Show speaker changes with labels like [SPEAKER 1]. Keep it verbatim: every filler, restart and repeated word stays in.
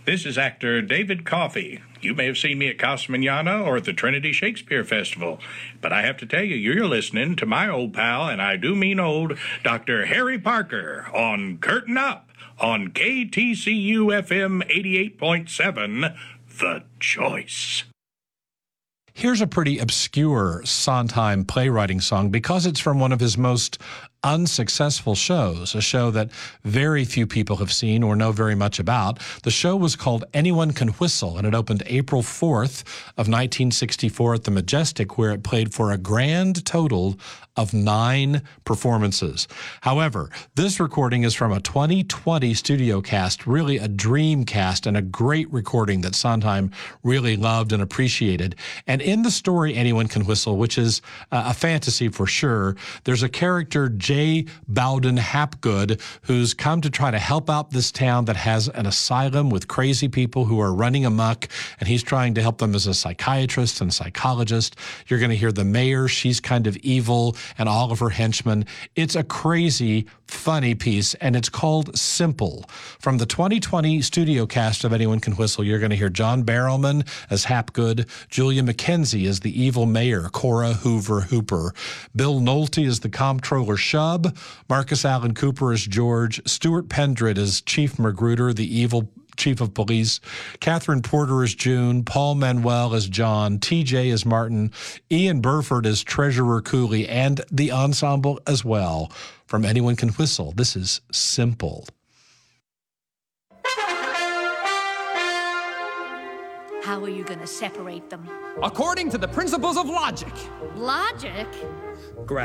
[SPEAKER 1] This is actor David Coffey. You may have seen me at Casa Manana or at the Trinity Shakespeare Festival, but I have to tell you, you're listening to my old pal, and I do mean old, Doctor Harry Parker on Curtain Up on K T C U F M eighty-eight point seven, The Choice.
[SPEAKER 2] Here's a pretty obscure Sondheim playwriting song because it's from one of his most unsuccessful shows, a show that very few people have seen or know very much about. The show was called Anyone Can Whistle, and it opened April fourth of nineteen sixty-four at the Majestic, where it played for a grand total of nine performances. However, this recording is from a twenty twenty studio cast, really a dream cast and a great recording that Sondheim really loved and appreciated. And in the story Anyone Can Whistle, which is uh, a fantasy for sure, there's a character, J. Bowden Hapgood, who's come to try to help out this town that has an asylum with crazy people who are running amok, and he's trying to help them as a psychiatrist and psychologist. You're going to hear the mayor, she's kind of evil, and all of her henchmen. It's a crazy, funny piece, and it's called Simple. From the twenty twenty studio cast of Anyone Can Whistle, you're going to hear John Barrowman as Hapgood, Julia McKenzie as the evil mayor, Cora Hoover Hooper, Bill Nolte as the comptroller Shub, Marcus Allen Cooper as George, Stuart Pendred as Chief Magruder, the evil chief of police, Catherine Porter as June, Paul Manuel as John, T J as Martin, Ian Burford as Treasurer Cooley, and the ensemble as well. From Anyone Can Whistle, this is Simple.
[SPEAKER 3] How are you going to separate them?
[SPEAKER 4] According to the principles of logic.
[SPEAKER 3] Logic?
[SPEAKER 4] Grab